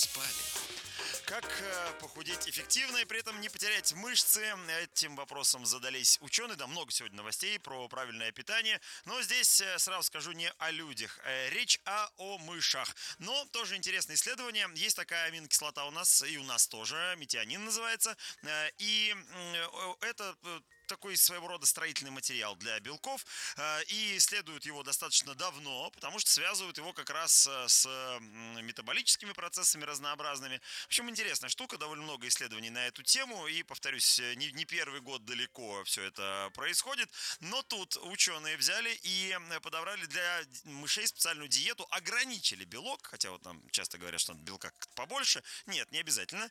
спали. Как похудеть эффективно и при этом не потерять мышцы? Этим вопросом задались ученые. Да, много сегодня новостей про правильное питание. Но здесь сразу скажу не о людях. Речь о мышах. Но тоже интересное исследование. Есть такая аминокислота у нас, и у нас тоже. Метионин называется. И это такой своего рода строительный материал для белков, и исследуют его достаточно давно, потому что связывают его как раз с метаболическими процессами разнообразными. В общем, интересная штука, довольно много исследований на эту тему, и, повторюсь, не первый год далеко все это происходит, но тут ученые взяли и подобрали для мышей специальную диету, ограничили белок, хотя вот нам часто говорят, что надо белка побольше, нет, не обязательно,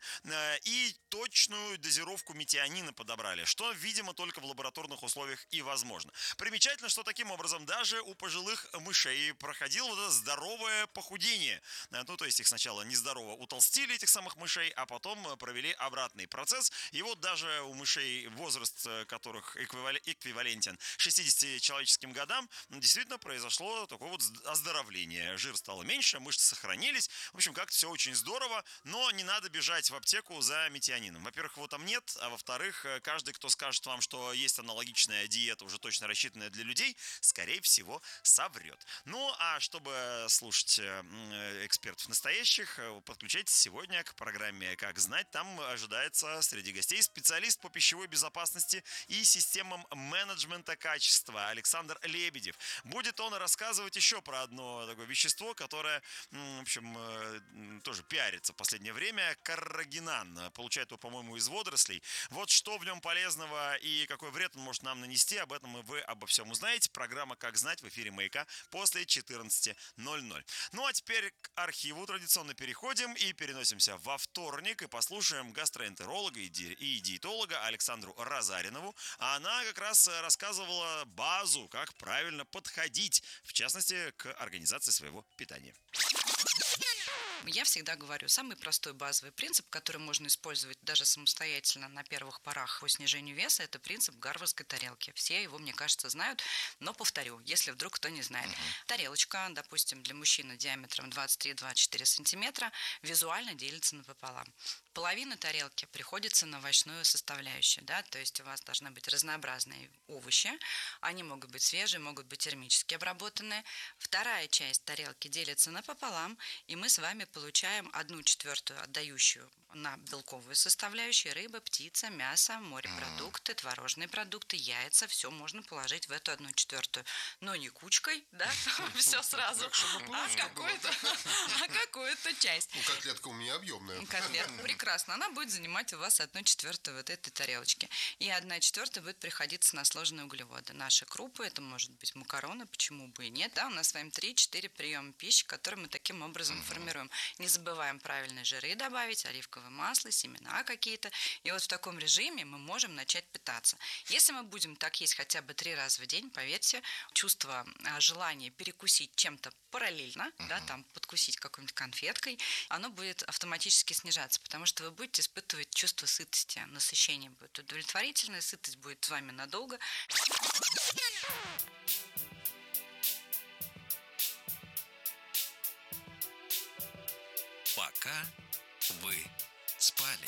и точную дозировку метионина подобрали, что, видимо, только в лабораторных условиях и возможно. Примечательно, что таким образом даже у пожилых мышей проходило вот это здоровое похудение. Ну, то есть их сначала нездорово утолстили, этих самых мышей, а потом провели обратный процесс. И вот даже у мышей, возраст которых эквивалентен 60 человеческим годам, действительно произошло такое вот оздоровление. Жир стало меньше, мышцы сохранились. В общем, как-то все очень здорово, но не надо бежать в аптеку за метионином. Во-первых, его там нет, а во-вторых, каждый, кто скажет вам, что есть аналогичная диета, уже точно рассчитанная для людей, скорее всего, соврет. Ну, а чтобы слушать экспертов настоящих, подключайтесь сегодня к программе «Как знать». Там ожидается среди гостей специалист по пищевой безопасности и системам менеджмента качества Александр Лебедев. Будет он рассказывать еще про одно такое вещество, которое, в общем, тоже пиарится в последнее время. Каррагинан. Получает его, по-моему, из водорослей. Вот что в нем полезного и какой вред он может нам нанести, об этом вы обо всем узнаете. Программа «Как знать» в эфире «Маяка» после 14:00. Ну а теперь к архиву традиционно переходим и переносимся во вторник и послушаем гастроэнтеролога и диетолога Александру Розаринову. Она как раз рассказывала базу, как правильно подходить, в частности, к организации своего питания. Я всегда говорю, самый простой базовый принцип, который можно использовать даже самостоятельно на первых порах по снижению веса, это принцип гарвардской тарелки. Все его, мне кажется, знают, но повторю, если вдруг кто не знает. Тарелочка, допустим, для мужчины диаметром 23-24 сантиметра, визуально делится напополам. Половина тарелки приходится на овощную составляющую, да, то есть у вас должны быть разнообразные овощи, они могут быть свежие, могут быть термически обработанные. Вторая часть тарелки делится напополам, и мы с вами получаем 1/4 отдающую на белковую составляющую: рыба, птица, мясо, морепродукты, творожные продукты, яйца, все можно положить в эту 1/4. Но не кучкой, да, все сразу, а какую-то часть. Ну, котлетка у меня объемная. Котлетка, прекрасно. Она будет занимать у вас 1/4 вот этой тарелочки. И 1/4 будет приходиться на сложные углеводы. Наши крупы, это может быть макароны, почему бы и нет. Да, у нас с вами 3-4 приема пищи, которые мы таким образом формируем. Не забываем правильные жиры добавить, оливковое масло, семена какие-то. И вот в таком режиме мы можем начать питаться. Если мы будем так есть хотя бы 3 раза в день, поверьте, чувство желания перекусить чем-то параллельно, да, там подкусить какой-нибудь конфеткой, оно будет автоматически снижаться, потому что вы будете испытывать чувство сытости, насыщение будет удовлетворительное, сытость будет с вами надолго. Пока вы спали.